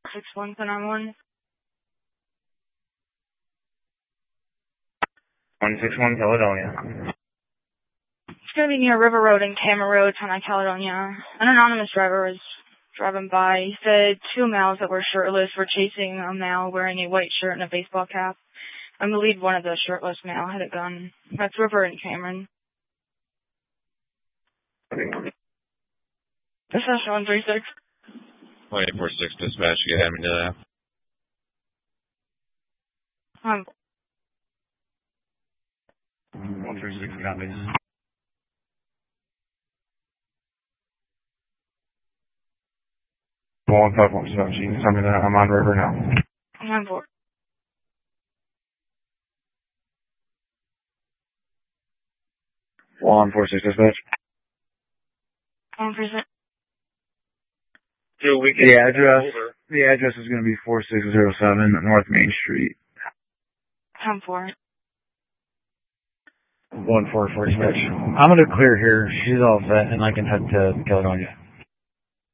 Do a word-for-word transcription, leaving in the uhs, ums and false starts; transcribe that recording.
six one for nine one. one six one Caledonia. It's going to be near River Road and Cameron Road, Town of Caledonia. An anonymous driver was driving by. He said two males that were shirtless were chasing a male wearing a white shirt and a baseball cap. I believe one of the shirtless male had a gun. That's River and Cameron. This is one three six. one eight four six dispatch, get him into that. Um, one three six, copies. one five one seventeen, tell me that I'm on River now. one four. one four six dispatch. one three six. The address, the address is going to be four six zero seven North Main Street. one four. one four four dispatch. I'm going to clear here. She's all set, and I can head to Caledonia.